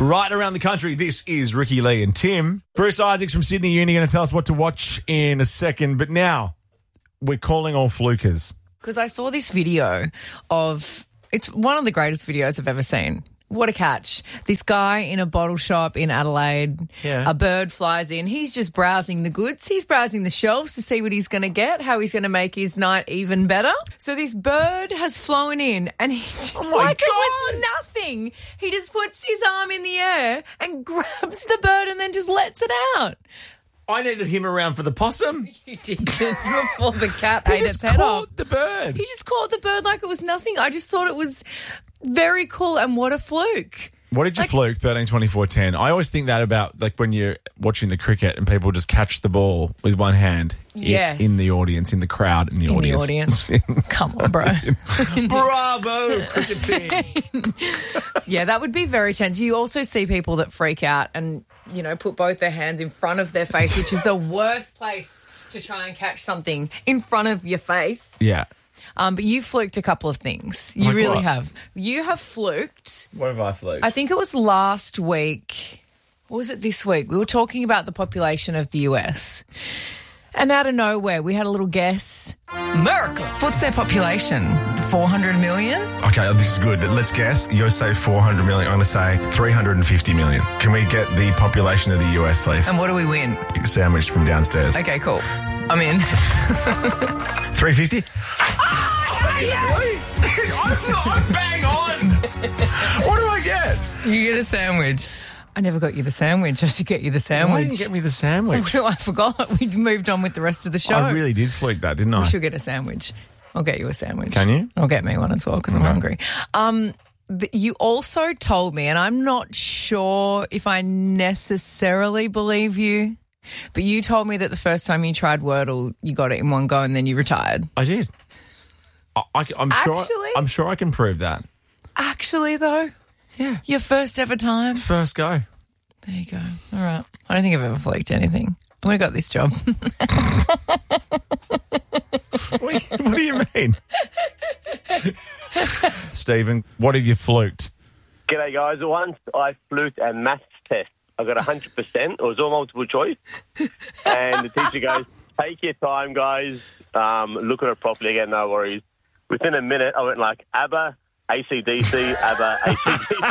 Right around the country, this is Ricky Lee and Tim. Bruce Isaacs from Sydney Uni going to tell us what to watch in a second. But now, we're calling all flukers. Because I saw this video of, it's one of the greatest videos I've ever seen. What a catch. This guy in a bottle shop in Adelaide, a bird flies in. He's just browsing the goods. He's browsing the shelves to see what he's going to get, how he's going to make his night even better. So this bird has flown in and he, it was nothing. He just puts his arm in the air and grabs the bird and then just lets it out. I needed him around for the possum. You did before the cat ate its head off. He just caught the bird. He just caught the bird like it was nothing. I just thought it was very cool, and what a fluke. What did you fluke, 13, 24, 10? I always think that about like when you're watching the cricket and people just catch the ball with one hand in the audience, in the crowd, in the audience. Come on, bro. Bravo, cricket team. Yeah, that would be very tense. You also see people that freak out and, you know, put both their hands in front of their face, which is the worst place to try and catch something in front of your face. Yeah. But you fluked a couple of things. You Like really what? have. You have fluked. What have I fluked? I think it was last week. Or was it this week? We were talking about the population of the US. And out of nowhere, we had a little guess. America. What's their population? 400 million? Okay, this is good. Let's guess. You say 400 million. I'm going to say 350 million. Can we get the population of the US, please? And what do we win? Sandwich from downstairs. Okay, cool. I'm in. 350? I'm bang on. What do I get? You get a sandwich. I never got you the sandwich. I should get you the sandwich. Why didn't you get me the sandwich? I forgot. We moved on with the rest of the show. I really did fluke that, didn't I? We should get a sandwich. I'll get you a sandwich. Can you? I'll get me one as well because I'm hungry. You also told me, and I'm not sure if I necessarily believe you, but you told me that the first time you tried Wordle, you got it in one go and then you retired. I did. I'm sure I can prove that. Actually, though? Yeah. Your first ever time? First go. There you go. All right. I don't think I've ever flaked anything. I would have got this job. What do you mean? Stephen, what have you fluked? G'day, guys. Once I fluked a maths test. I got 100%. It was all multiple choice. And the teacher goes, take your time, guys. Look at it properly again, no worries. Within a minute, I went like, ABBA, AC/DC, ABBA, AC/DC.